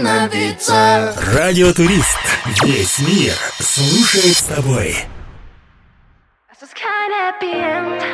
остановиться. Радиотурист. Весь мир слушает с тобой. This is kind of happy end.